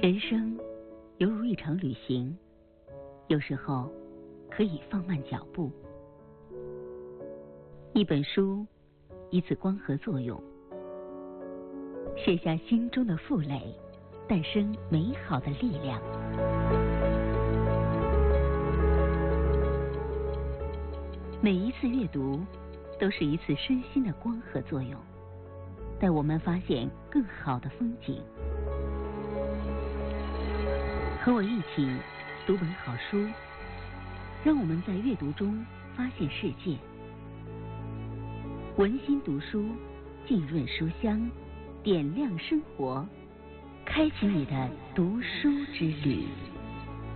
人生犹如一场旅行，有时候可以放慢脚步。一本书，一次光合作用，卸下心中的负累，诞生美好的力量。每一次阅读都是一次身心的光合作用，带我们发现更好的风景。和我一起读本好书，让我们在阅读中发现世界。文心读书，浸润书香，点亮生活，开启你的读书之旅。